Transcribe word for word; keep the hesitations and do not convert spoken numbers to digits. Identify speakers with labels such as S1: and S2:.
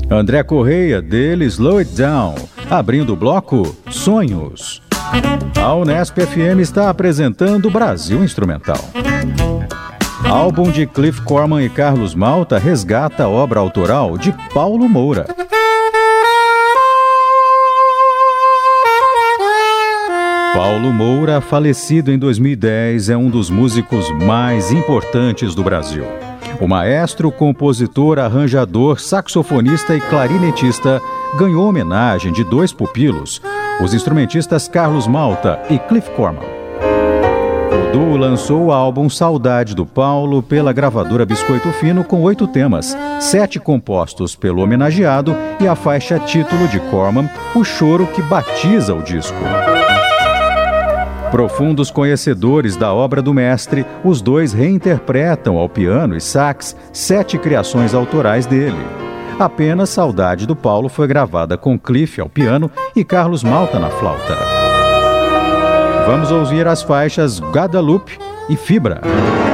S1: André Correia, dele Slow It Down. Abrindo o bloco, Sonhos. A Unesp F M está apresentando Brasil Instrumental. Álbum de Cliff Corman e Carlos Malta resgata a obra autoral de Paulo Moura. Paulo Moura, falecido em dois mil e dez, é um dos músicos mais importantes do Brasil. O maestro, compositor, arranjador, saxofonista e clarinetista ganhou homenagem de dois pupilos, os instrumentistas Carlos Malta e Cliff Corman. O duo lançou o álbum Saudade do Paulo pela gravadora Biscoito Fino com oito temas, sete compostos pelo homenageado e a faixa título de Corman, O Choro que batiza o disco. Profundos conhecedores da obra do mestre, os dois reinterpretam ao piano e sax sete criações autorais dele. Apenas Saudade do Paulo foi gravada com Cliff ao piano e Carlos Malta na flauta. Vamos ouvir as faixas Guadalupe e Fibra.